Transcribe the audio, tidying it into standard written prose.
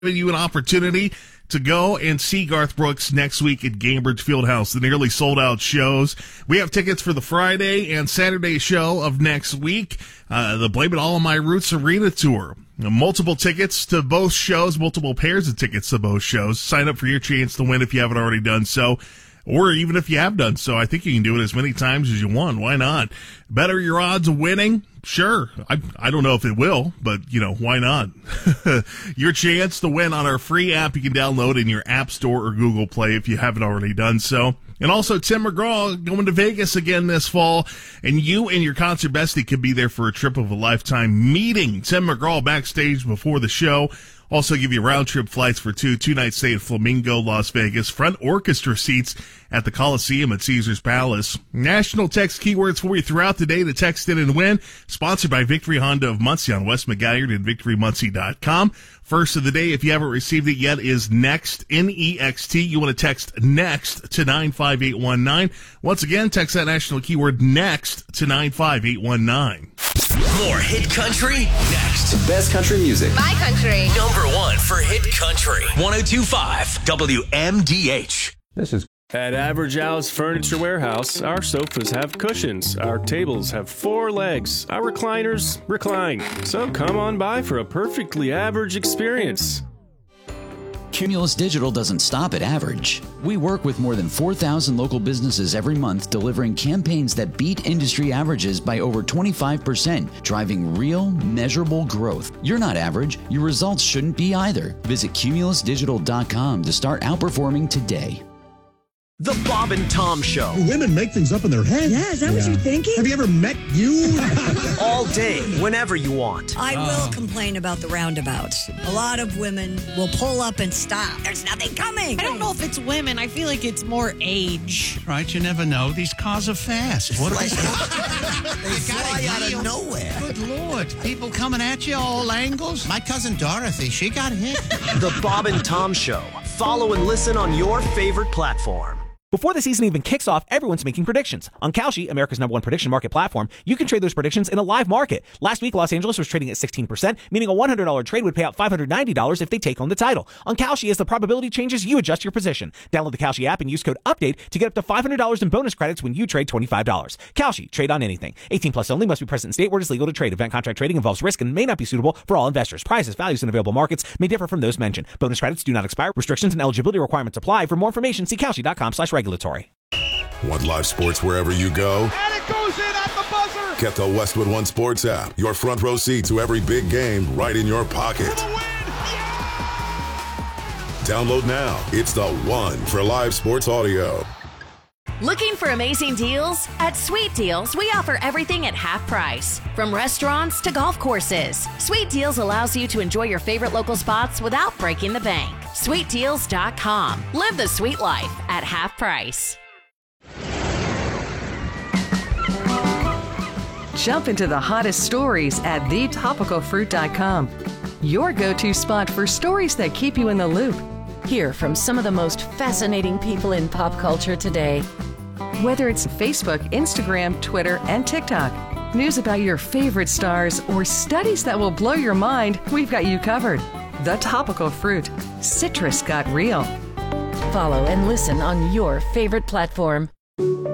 giving you an opportunity to go and see Garth Brooks next week at Gainbridge Fieldhouse, the nearly sold-out shows. We have tickets for the Friday and Saturday show of next week, the Blame It All on My Roots Arena Tour. Multiple tickets to both shows, multiple pairs of tickets to both shows. Sign up for your chance to win if you haven't already done so, or even if you have done so. I think you can do it as many times as you want. Why not? Better your odds of winning? Sure. I don't know if it will, but, why not? Your chance to win on our free app you can download in your App Store or Google Play if you haven't already done so. And also, Tim McGraw going to Vegas again this fall, and you and your concert bestie could be there for a trip of a lifetime, meeting Tim McGraw backstage before the show. Also give you round-trip flights for two-night stay at Flamingo, Las Vegas, front orchestra seats at the Coliseum at Caesars Palace. National text keywords for you throughout the day to text in and win. Sponsored by Victory Honda of Muncie on West McGuire and victorymuncie.com. First of the day, if you haven't received it yet, is NEXT, N-E-X-T. You want to text NEXT to 95819. Once again, text that national keyword NEXT to 95819. More hit country next. The best country music. My country. Number one for hit country. 102.5 WMDH. This is At Average Al's Furniture Warehouse, our sofas have cushions, our tables have 4 legs, our recliners recline. So come on by for a perfectly average experience. Cumulus Digital doesn't stop at average. We work with more than 4,000 local businesses every month, delivering campaigns that beat industry averages by over 25%, driving real, measurable growth. You're not average. Your results shouldn't be either. Visit cumulusdigital.com to start outperforming today. The Bob and Tom Show. Women make things up in their head. Yeah, is that what you're thinking? Have you ever met you? All day, whenever you want. I will complain about the roundabouts. A lot of women will pull up and stop. There's nothing coming. I don't know if it's women. I feel like it's more age. Right, you never know. These cars are fast. What are they? They fly out of nowhere. Good Lord. People coming at you all angles. My cousin Dorothy, she got hit. The Bob and Tom Show. Follow and listen on your favorite platform. Before the season even kicks off, everyone's making predictions. On Kalshi, America's #1 prediction market platform, you can trade those predictions in a live market. Last week, Los Angeles was trading at 16%, meaning a $100 trade would pay out $590 if they take home the title. On Kalshi, as the probability changes, you adjust your position. Download the Kalshi app and use code UPDATE to get up to $500 in bonus credits when you trade $25. Kalshi, trade on anything. 18 plus only, must be present in state where it is legal to trade. Event contract trading involves risk and may not be suitable for all investors. Prices, values, and available markets may differ from those mentioned. Bonus credits do not expire. Restrictions and eligibility requirements apply. For more information, see Kalshi.com/regulatory. Want live sports wherever you go? And it goes in at the buzzer! Get the Westwood One Sports app. Your front row seat to every big game right in your pocket. Download now. It's the one for live sports audio. Looking for amazing deals? At Sweet Deals, we offer everything at half price. From restaurants to golf courses. Sweet Deals allows you to enjoy your favorite local spots without breaking the bank. SweetDeals.com. Live the sweet life at half price. Jump into the hottest stories at thetopicalfruit.com. Your go-to spot for stories that keep you in the loop. Hear from some of the most fascinating people in pop culture today. Whether it's Facebook, Instagram, Twitter, and TikTok, news about your favorite stars, or studies that will blow your mind, we've got you covered. The Topical Fruit. Citrus got real. Follow and listen on your favorite platform.